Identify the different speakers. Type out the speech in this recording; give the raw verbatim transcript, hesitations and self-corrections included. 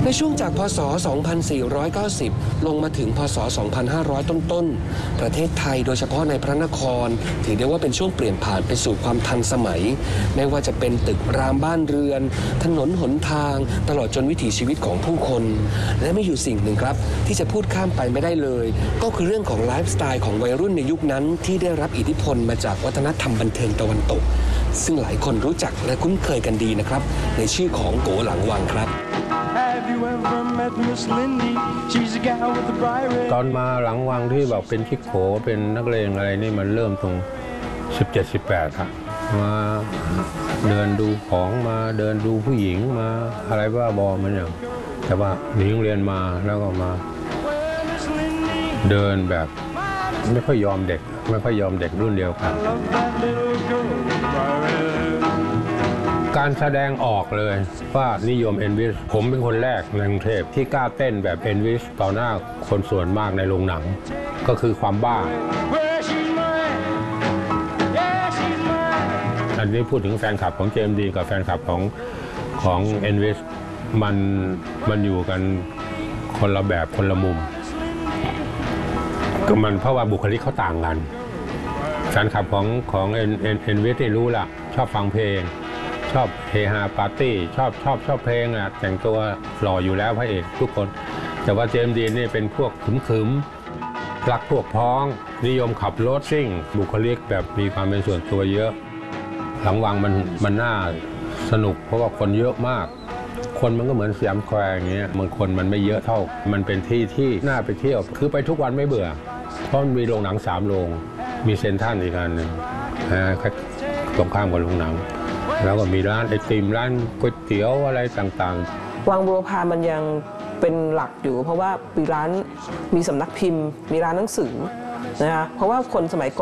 Speaker 1: ในช่วงจากพ.ศ. สองพันสี่ร้อยเก้าสิบ ลงมาถึงพ.ศ. สองพันห้าร้อย ต้นๆประเทศไทยโดยเฉพาะในพระนครถือได้ว่าเป็นช่วงเปลี่ยนผ่านไปสู่ความทันสมัยไม่ว่าจะเป็นตึกรามบ้านเรือนถนนหนทางตลอดจนวิถีชีวิตของผู้คนและไม่อยู่สิ่งหนึ่งครับที่จะพูดข้ามไปไม่ได้เลยก็คือเรื่องของไลฟ์สไตล์ของวัยรุ่นในยุคนั้นที่ได้รับอิทธิพลมาจากวัฒนธรรมบันเทิงตะวันตกซึ่งหลายคนรู้จักและคุ้นเคยกันดีนะครับในชื่อของโกหลังวังครับ
Speaker 2: ตอนมาหลังวังที่แบบเป็นชิคโขเป็นนักเลงอะไรนี่มันเริ่มตรงสิบเจ็ด สิบแปดครับมาเดินดูของมาเดินดูผู้หญิงมาอะไรบ้าบอมันอย่างแต่ว่าหนีโรงเรียนมาแล้วก็มาเดินแบบไม่ค่อยยอมเด็กไม่ค่อยยอมเด็กรุ่นเดียวกันการแสดงออกเลยว่านิยมเอ็นวิสผมเป็นคนแรกในกรุงเทพที่กล้าเต้นแบบเอ็นวิสต่อหน้าคนส่วนมากในโรงหนังก็คือความบ้าอันนี้พูดถึงแฟนคลับของเจมส์ดีกับแฟนคลับของของเอ็นวิสมันมันอยู่กันคนละแบบคนละมุมก็มันเพราะว่าบุคลิกเขาต่างกันแฟนคลับของของเอ็นเอ็นเอ็นวิสที่รู้ละชอบฟังเพลงชอบเฮฮาปาร์ตี้ชอบชอบชอบเพลงอ่ะแต่งตัวหล่ออยู่แล้วพระเอกทุกคนแต่ว่าเจมส์ดีนี่เป็นพวกขึมๆรักพวกพ้องนิยมขับรถซิ่งบุคลิกแบบมีความเป็นส่วนตัวเยอะหลังวังมันมันน่าสนุกเพราะว่าคนเยอะมากคนมันก็เหมือนสยามสแควร์อย่างเงี้ยบางคนมันไม่เยอะเท่ามันเป็นที่ที่น่าไปเที่ยวคือไปทุกวันไม่เบื่อเพราะมีโรงหนังสามโรงมีเซ็นทรัลอีกอันหนึ่งตรงข้ามกับโรงหนังแล้วก็มีร้านไอติมร้านก๋วยเตี๋ยวอะไรต่าง
Speaker 3: ๆวังบุรพามันยังเป็นหลักอยู่เพราะว่ามีร้านมีสำนักพิมพ์มีร้านหนังสือนะคะเพราะว่าคนสมัยก่อน